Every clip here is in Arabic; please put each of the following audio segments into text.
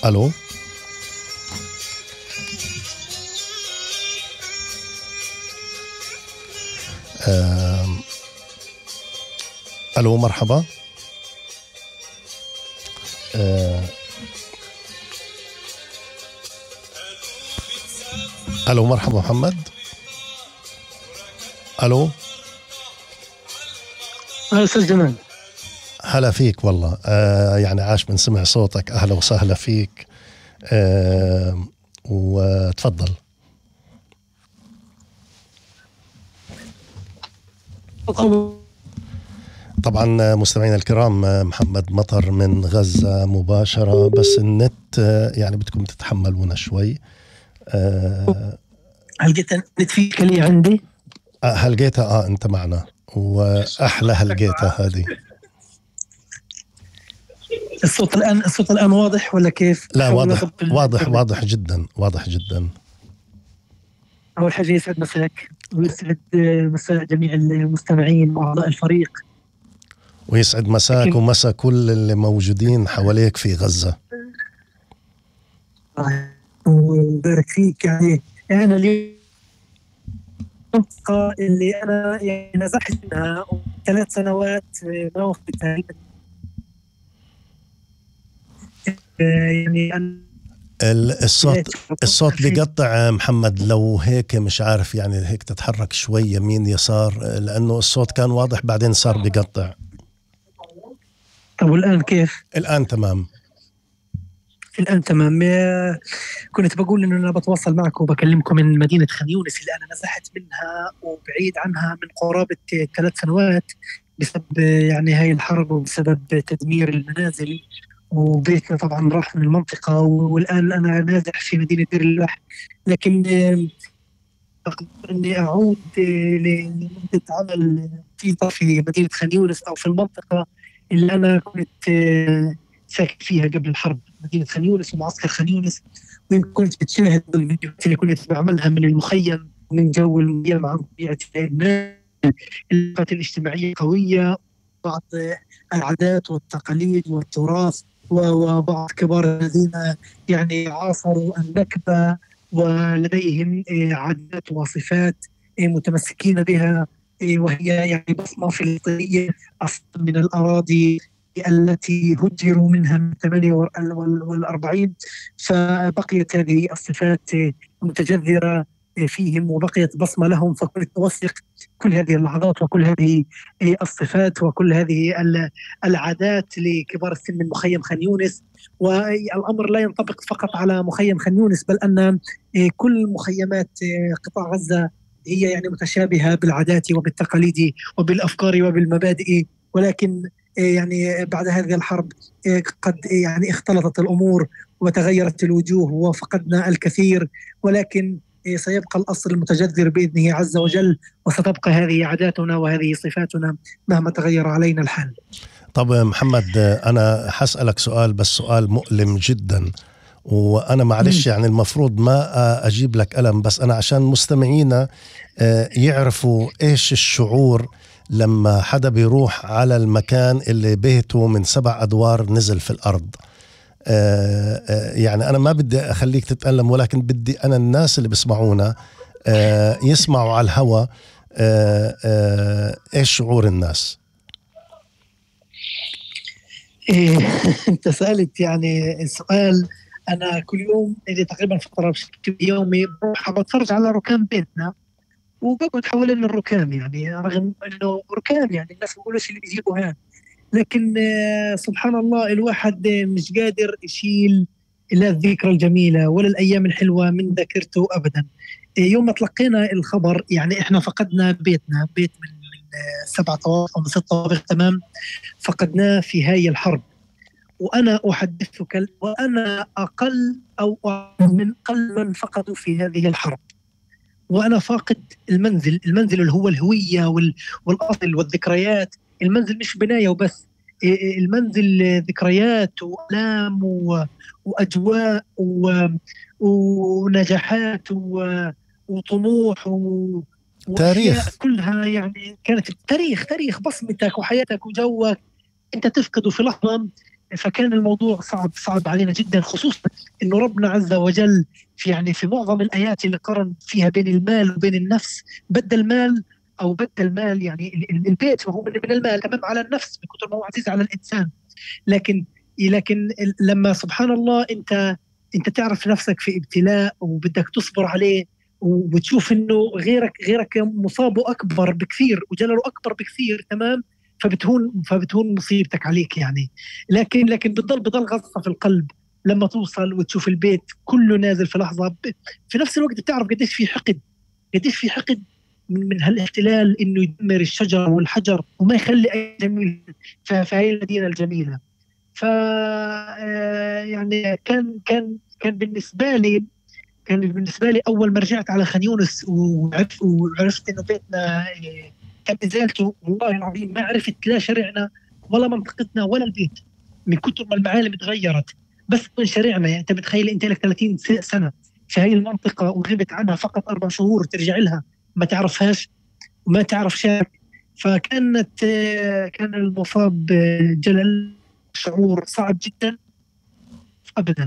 ألو. ألو مرحبا. ألو مرحبا محمد. ألو أستاذ جمال. هلا فيك والله. يعني عاش من سمع صوتك. أهلا وسهلا فيك. وتفضل. طبعا مستمعينا الكرام، محمد مطر من غزة مباشرة، بس النت يعني بدكم تتحملونا شوي. هلقيت النت في إشكالية عندي. هلقيتها أنت معنا، وأحلى هلقيتها هذه. الصوت الآن واضح ولا كيف؟ لا واضح جدا، واضح جدا. أول حاجة يسعد مساك ويسعد مساء جميع المستمعين وأعضاء الفريق، ويسعد مساك ومسا كل اللي موجودين حواليك في غزة. وبارك فيك. يعني أنا اليوم اللي أنا يعني نزحت منها 3 سنوات ما وقفتها. يعني أنا الصوت بيقطع محمد، لو هيك مش عارف يعني هيك تتحرك شوي يمين يسار، لأنه الصوت كان واضح بعدين صار بيقطع. طب والآن كيف؟ الآن تمام. الآن تمام. كنت بقول إنه أنا بتواصل معكم وبكلمكم من مدينة خان يونس اللي أنا نزحت منها وبعيد عنها من قرابة 3 سنوات بسبب يعني هاي الحرب وبسبب تدمير المنازل، وبيتنا طبعا راح من المنطقة، والآن أنا نازح في مدينة دير البلح. لكن أقدر إني أعود لمدة عمل في مدينة خان يونس أو في المنطقة اللي أنا كنت ساكن فيها قبل الحرب، مدينة خان يونس ومعسكر خان يونس. ويمكن كنت بتشاهد الفيديوهات اللي كنت بعملها من المخيم، من جو المخيم عن طبيعة الناس، العلاقات الاجتماعية قوية، بعض العادات والتقاليد والتراث، وبعض كبار الذين يعني عاصروا النكبة ولديهم عادات وصفات متمسكين بها، وهي يعني بصمة فلسطينية أصلا من الأراضي التي هجروا منها من 48. فبقيت هذه الصفات متجذرة فيهم وبقيت بصمة لهم، فكنت أوثق كل هذه اللحظات وكل هذه الصفات وكل هذه العادات لكبار السن من مخيم خان يونس. والأمر لا ينطبق فقط على مخيم خان يونس، بل أن كل مخيمات قطاع غزة هي يعني متشابهة بالعادات وبالتقاليد وبالأفكار وبالمبادئ، ولكن يعني بعد هذه الحرب قد يعني اختلطت الأمور وتغيرت الوجوه وفقدنا الكثير، ولكن سيبقى الأصل المتجذر بإذنه عز وجل، وستبقى هذه عاداتنا وهذه صفاتنا مهما تغير علينا الحال. طب محمد، أنا حسألك سؤال، بس سؤال مؤلم جدا، وأنا معلش يعني المفروض ما أجيب لك ألم، بس أنا عشان مستمعينا يعرفوا إيش الشعور لما حدا بيروح على المكان اللي بيته من 7 أدوار نزل في الأرض. يعني أنا ما بدي أخليك تتألم، ولكن بدي أنا الناس اللي بيسمعونا يسمعوا على الهوا إيش شعور الناس. أنت سألت يعني السؤال. أنا كل يوم اللي تقريبا فترة بشكل يومي بروح بتفرج على ركام بيتنا وبقعد حوالين الركام، يعني رغم أنه ركام يعني الناس بيقولوش اللي بيجيبوا هان، لكن سبحان الله الواحد مش قادر يشيل لا الذكرى الجميلة ولا الأيام الحلوة من ذاكرته أبدا. يوم ما تلقينا الخبر يعني إحنا فقدنا بيتنا، بيت من 7 طوابق أو 6 طوابق تمام، فقدناه في هاي الحرب. وأنا أحدثك وأنا أقل أو من أقل من فقدوا في هذه الحرب، وأنا فاقد المنزل اللي هو الهوية والأصل والذكريات. المنزل مش بناية وبس، المنزل ذكريات وألام وأجواء ونجاحات وطموح تاريخ كلها يعني كانت تاريخ بصمتك وحياتك وجوك أنت تفقده في لحظة. فكان الموضوع صعب علينا جدا، خصوصا انه ربنا عز وجل في معظم الايات اللي قرن فيها بين المال وبين النفس، بدل مال يعني البيت وهو من المال تمام على النفس من كثر ما هو عزيز على الانسان. لكن لما سبحان الله انت تعرف نفسك في ابتلاء وبدك تصبر عليه، وبتشوف انه غيرك مصابه اكبر بكثير وجلله اكبر بكثير، تمام، فبتهون مصيبتك عليك يعني. لكن بتضل غصة في القلب لما توصل وتشوف البيت كله نازل في لحظة. في نفس الوقت بتعرف قديش في حقد من هالاحتلال انه يدمر الشجر والحجر وما يخلي اي جميل في هاي المدينة الجميلة. ف يعني كان بالنسبة لي أول ما رجعت على خان يونس وعرفت إنه بيتنا تم إزالته، والله العظيم ما عرفت لا شارعنا ولا منطقتنا ولا البيت من كتر ما المعالم تغيرت. بس من شارعنا، يعني أنت متخيل أنت لك 30 سنة في هاي المنطقة وغبت عنها فقط 4 شهور ترجع لها ما تعرفهاش وما تعرف شارع. كان المصاب جلل شعور صعب جدا أبدا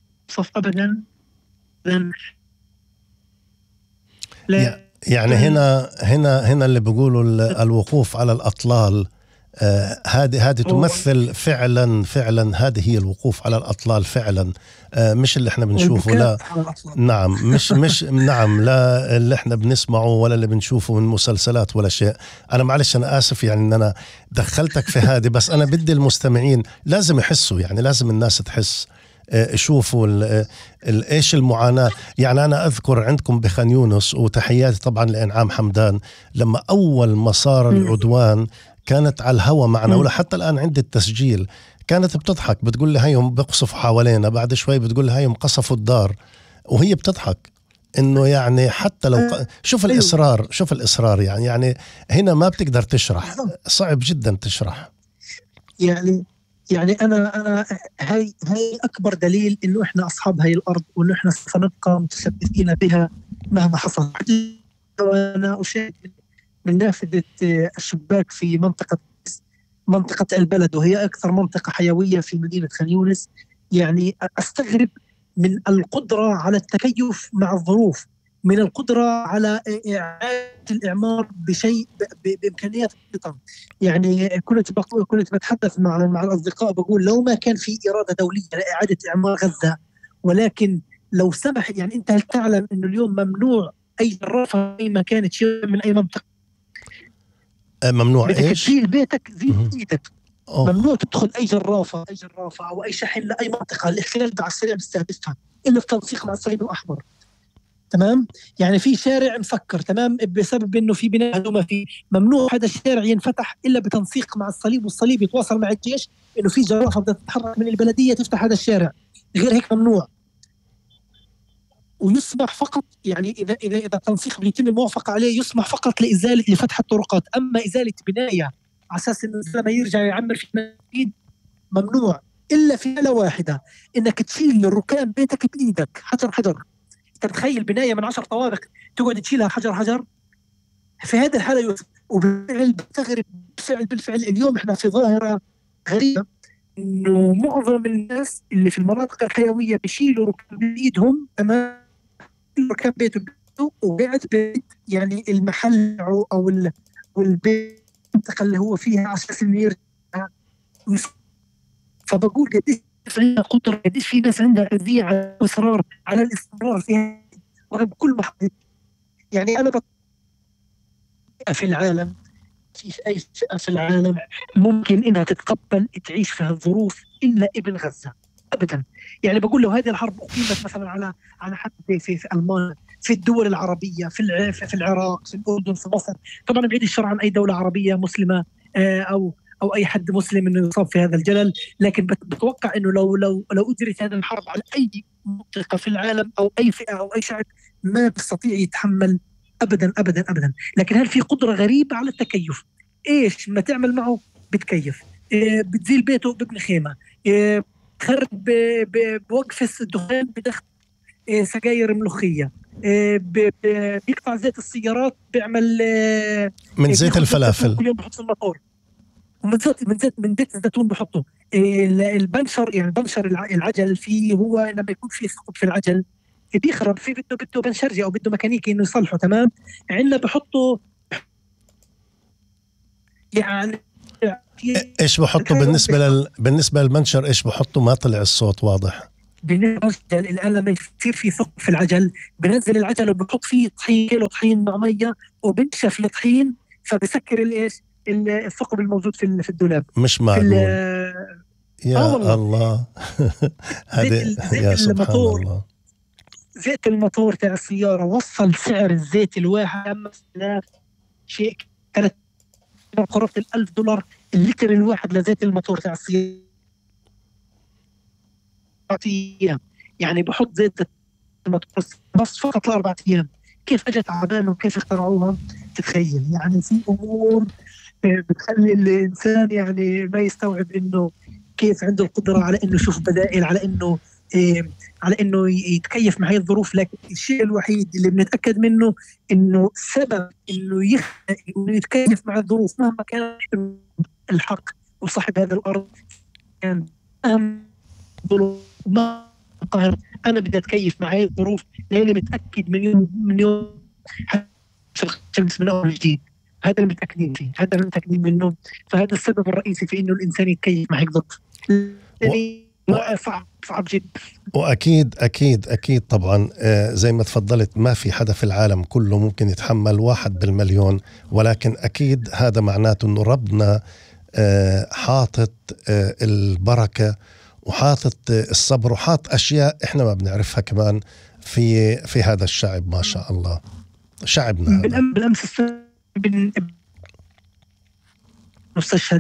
يعني هنا اللي بيقولوا الوقوف على الأطلال، هذه تمثل فعلا هذه هي الوقوف على الأطلال فعلا، مش اللي احنا بنشوفه، لا نعم، مش نعم، لا اللي احنا بنسمعه ولا اللي بنشوفه من مسلسلات ولا شيء. انا معلش انا اسف يعني ان انا دخلتك في هذه، بس انا بدي المستمعين لازم يحسوا، يعني لازم الناس تحس، شوفوا ايش المعاناة. يعني انا اذكر عندكم بخان يونس، وتحياتي طبعا لإنعام حمدان، لما اول ما صار العدوان كانت على الهوى معنا، ولا حتى الآن عندي التسجيل، كانت بتضحك بتقول لي هيهم بقصفوا حوالينا، بعد شوي بتقول لي هيهم قصفوا الدار، وهي بتضحك إنه يعني حتى لو شوف الإصرار يعني هنا ما بتقدر تشرح، صعب جدا تشرح. يعني أنا هاي أكبر دليل إنه إحنا أصحاب هاي الأرض، وإنه إحنا سنبقى متشبثين بها مهما حصل. وأنا أشاهد من نافذة الشباك في منطقة البلد، وهي أكثر منطقة حيوية في مدينة خان يونس، يعني أستغرب من القدرة على التكيف مع الظروف، من القدرة على إعادة الإعمار بإمكانيات بسيطة. يعني كنت بتحدث مع الأصدقاء، بقول لو ما كان في إرادة دولية لإعادة إعمار غزة، ولكن لو سمح، يعني أنت هل تعلم أنه اليوم ممنوع أي جرافة أي مكان تشيل من أي منطقة؟ ممنوع ايش؟ تشيل بيتك زي ايدك، ممنوع تدخل اي جرافه او اي شحن لاي منطقه. الاحتلال على السريع بيستهدفها الا في تنسيق مع الصليب الاحمر، تمام. يعني في شارع مسكر، تمام، بسبب انه في بناء هدومه فيه، ممنوع هذا الشارع ينفتح الا بتنسيق مع الصليب، والصليب يتواصل مع الجيش انه في جرافه بدها تتحرك من البلديه تفتح هذا الشارع، غير هيك ممنوع. ويسمح فقط، يعني إذا التنسيق بيتم الموافقة عليه، يسمح فقط لفتح الطرقات. أما إزالة بناية على أساس إنه لما يرجع يعمر في مسجد ممنوع، إلا في حالة واحدة، إنك تشيل ركام بيتك بإيدك حجر. أنت بتخيل بناية من 10 طوابق تقعد تشيلها حجر؟ في هذه الحالة بالفعل اليوم إحنا في ظاهرة غريبة، إنه معظم الناس اللي في المناطق الحيوية بيشيلوا ركام بإيدهم، تمام، ركاب بيته وقاعد بيت، يعني المحل او والبيت اللي هو فيها على اساس انه يرجع. فبقول قديش عندنا قدره، قديش في ناس عندها عزيه على الاصرار على الاستمرار فيها بكل محل. يعني انا في العالم، في اي فئه في العالم ممكن انها تتقبل تعيش في هالظروف الا ابن غزه ابدا. يعني بقول له هذه الحرب اقيمت مثلا على حد في المانيا، في الدول العربيه، في العراق، في الاردن، في مصر، طبعا بعيد الشر عن اي دوله عربيه مسلمه او اي حد مسلم انه يصاب في هذا الجلل. لكن بتوقع انه لو اجرت هذه الحرب على اي منطقه في العالم او اي فئه او اي شعب ما بيستطيع يتحمل ابدا ابدا ابدا. لكن هل في قدره غريبه على التكيف؟ ايش ما تعمل معه بتكيف، بتزيل بيته بابن خيمه، تخرب بوقف الدخان بدخل سجاير ملوخيه، بيقطع زيت السيارات، بيعمل من زيت الفلافل كل يوم بحط في الموتور. من زيت الزيتون بحطه. البنشر يعني بنشر العجل فيه، هو لما يكون في ثقب في العجل بيخرب، في بده بنشرجي او بده ميكانيكي انه يصلحه. تمام، عندنا بحطه يعني. ايش بحطوا بالنسبه للمنشر؟ ايش بحطوا؟ ما طلع الصوت واضح. بالنسبه الان لما يصير في ثقب في العجل بنزل العجل وبحط فيه طحين، كيلو طحين مع ميه، وبنشف الطحين فبسكر الايش الثقب الموجود في الدولاب. مش معقول يا الله. هذا يا سبحان الله. زيت الموتور تاع السياره وصل سعر الزيت الواحد 5000 شيء، كانت قرابه $1000 اللتر الواحد لزيت الموتور تاع السياره. يعني بحط زيت الموتور بس فقط ل4 أيام. كيف اجت على بالهم؟ كيف اخترعوها؟ تتخيل يعني في امور بتخلي الانسان يعني ما يستوعب انه كيف عنده القدره على انه يشوف بدائل، على انه يتكيف مع هاي الظروف. لكن الشيء الوحيد اللي بنتاكد منه انه سبب انه يتكيف مع الظروف مهما كان الحق وصاحب هذا الارض كان اهم ظروف. ما القاهره انا بدي اتكيف مع هاي الظروف لاني متاكد من يوم شمس من اول جديد. هذا اللي متاكدين فيه، هذا اللي متاكدين منه. فهذا السبب الرئيسي في انه الانسان يتكيف مع هيك ضغط. صعب جدا. واكيد اكيد اكيد طبعا زي ما تفضلت ما في حدا في العالم كله ممكن يتحمل 1 بالمليون، ولكن اكيد هذا معناته انه ربنا حاطط البركه وحاطط الصبر وحاط اشياء احنا ما بنعرفها كمان في هذا الشعب. ما شاء الله شعبنا. بالامس مستشهد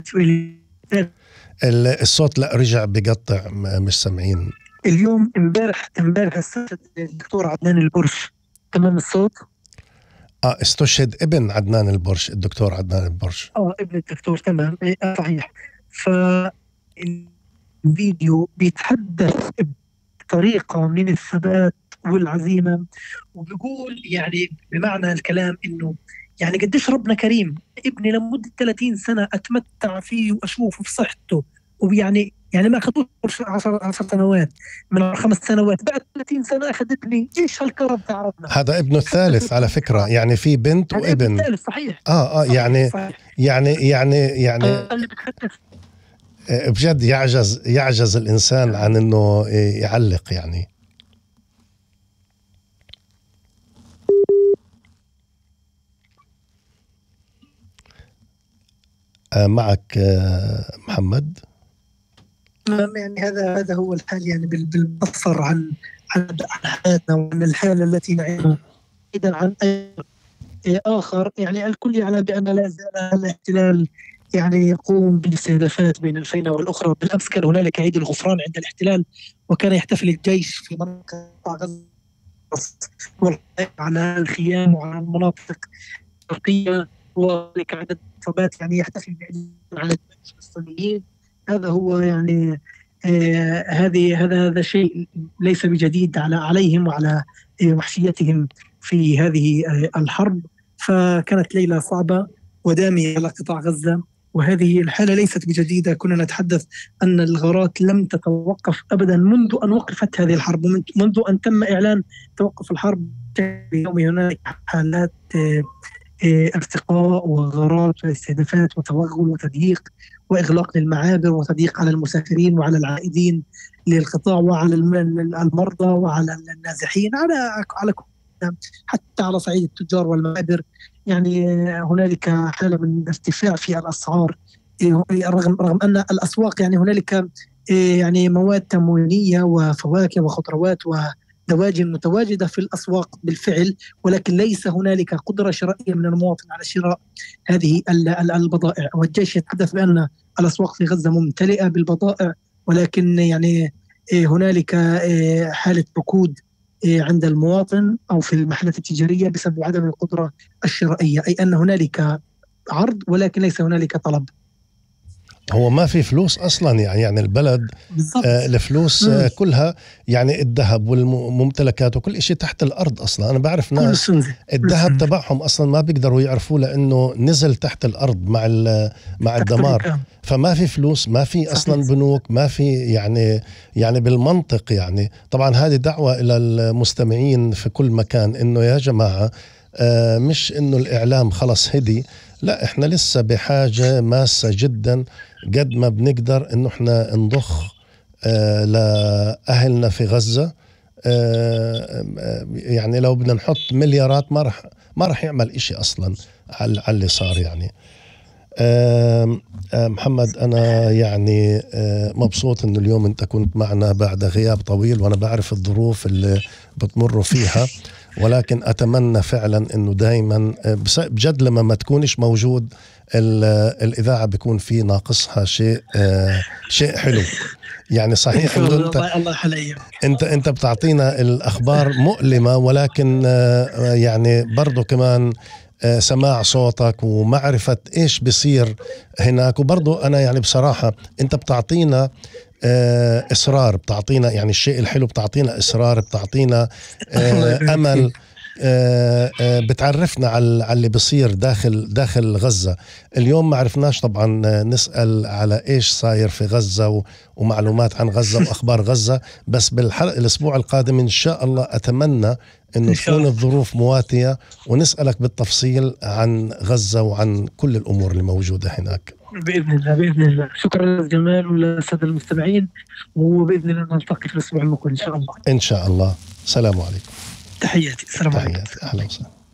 الصوت لا رجع بقطع، مش سامعين. اليوم امبارح استشهد الدكتور عدنان البرش. تمام الصوت. استشهد ابن عدنان البرش، الدكتور عدنان البرش. ابن الدكتور. تمام صحيح. فالفيديو بيتحدث بطريقة من الثبات والعزيمة، وبيقول يعني بمعنى الكلام انه يعني قديش ربنا كريم. ابني لمدة 30 سنة أتمتع فيه وأشوفه في صحته، ويعني ما أخذوش 10 سنوات، من 5 سنوات، بعد 30 سنة أخذتني. إيش هالكرم تاع ربنا. هذا ابنه الثالث على فكرة، يعني في بنت وابن. الثالث صحيح. يعني صحيح. يعني بجد يعجز الإنسان عن إنه يعلق يعني. معك محمد. يعني هذا هو الحال، يعني بالبصر عن حياتنا وعن الحالة التي نعيشها، بعيدا عن أي آخر. يعني الكل يعلم بأن لا زال الاحتلال يعني يقوم بالاستهدافات بين الفينة والأخرى. بالأمس كان هنالك عيد الغفران عند الاحتلال، وكان يحتفل الجيش في منطقة غزة على الخيام وعلى المناطق الشرقية، وذلك عدد صبات يعني يحتفل على الفلسطينيين. هذا هو يعني هذا شيء ليس بجديد عليهم وعلى وحشيتهم في هذه الحرب. فكانت ليلة صعبة ودامية على قطاع غزة، وهذه الحالة ليست بجديدة. كنا نتحدث أن الغارات لم تتوقف أبدا منذ أن وقفت هذه الحرب، منذ أن تم إعلان توقف الحرب. اليوم هناك حالات ارتقاء وغارات واستهدافات وتوغل وتضييق وإغلاق للمعابر وتضييق على المسافرين وعلى العائدين للقطاع وعلى المرضى وعلى النازحين، على حتى على صعيد التجار والمعابر. يعني هنالك حالة من ارتفاع في الأسعار، رغم أن الأسواق يعني هنالك يعني مواد تموينية وفواكه وخضروات ودواجن متواجدة في الأسواق بالفعل، ولكن ليس هنالك قدرة شرائية من المواطن على شراء هذه البضائع. والجيش يتحدث بأن الأسواق في غزة ممتلئة بالبضائع، ولكن يعني هنالك حالة ركود عند المواطن أو في المحلات التجارية بسبب عدم القدرة الشرائية، أي أن هنالك عرض ولكن ليس هنالك طلب. هو ما في فلوس أصلا يعني البلد الفلوس كلها يعني الذهب والممتلكات وكل شيء تحت الأرض أصلا. أنا بعرف ناس الذهب تبعهم أصلا ما بيقدروا يعرفوه لأنه نزل تحت الأرض مع الدمار. فما في فلوس، ما في أصلا بنوك، ما في يعني بالمنطق. يعني طبعا هذه دعوة إلى المستمعين في كل مكان إنه يا جماعة مش إنه الإعلام خلص هدي، لا، إحنا لسه بحاجة ماسة جدا قد ما بنقدر إنه إحنا نضخ لأهلنا في غزة. يعني لو بدنا نحط مليارات ما رح يعمل إشي أصلا على اللي صار. يعني محمد، أنا يعني مبسوط إنه اليوم أنت كنت معنا بعد غياب طويل، وأنا بعرف الظروف اللي بتمروا فيها، ولكن أتمنى فعلا إنه دايما بجد لما ما تكونش موجود الإذاعة بيكون في ناقصها شيء حلو. يعني صحيح إنه أنت بتعطينا الأخبار مؤلمة، ولكن يعني برضو كمان سماع صوتك ومعرفة إيش بيصير هناك. وبرضو أنا يعني بصراحة أنت بتعطينا إصرار، بتعطينا يعني الشيء الحلو، بتعطينا إصرار، بتعطينا أمل، بتعرفنا على اللي بيصير داخل غزة. اليوم ما عرفناش طبعا نسأل على إيش صاير في غزة ومعلومات عن غزة وأخبار غزة، بس الأسبوع القادم إن شاء الله أتمنى إنه تكون الظروف مواتية ونسألك بالتفصيل عن غزة وعن كل الأمور اللي موجودة هناك بإذن الله. بإذن الله. شكرا للجمال وللسادة المستمعين، وبإذن الله نلتقي في الأسبوع المقبل إن شاء الله. إن شاء الله. سلام عليكم. تحياتي. السلام عليكم. أهلا وسهلا.